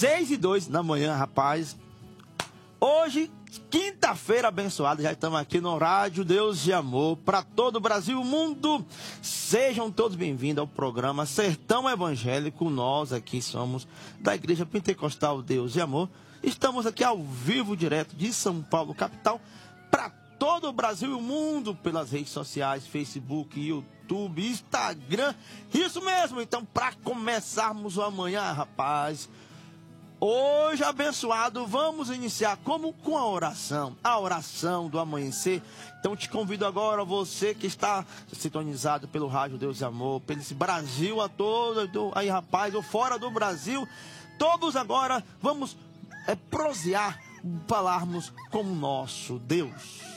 6:02 da manhã, rapaz. Hoje, quinta-feira abençoada, já estamos aqui no Rádio Deus de Amor para todo o Brasil e o mundo. Sejam todos bem-vindos ao programa Sertão Evangélico. Nós aqui somos da Igreja Pentecostal Deus de Amor. Estamos aqui ao vivo, direto de São Paulo, capital, para todo o Brasil e o mundo, pelas redes sociais, Facebook, YouTube, Instagram. Isso mesmo, então, para começarmos o amanhã, rapaz, hoje abençoado, vamos iniciar como com a oração do amanhecer. Então te convido agora, você que está sintonizado pelo Rádio Deus de Amor, pelo esse Brasil a todo, aí rapaz, ou fora do Brasil, todos agora vamos prosear, falarmos com o nosso Deus.